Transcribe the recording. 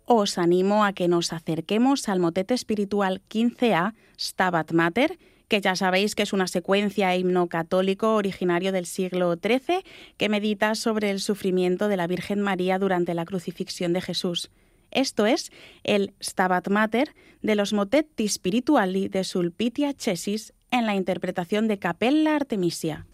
os animo a que nos acerquemos al motete espiritual 15A, Stabat Mater, que ya sabéis que es una secuencia himno católico originario del siglo XIII que medita sobre el sufrimiento de la Virgen María durante la crucifixión de Jesús. Esto es el Stabat Mater de los Motetti Spirituali de Sulpitia Cesis en la interpretación de Cappella Artemisia.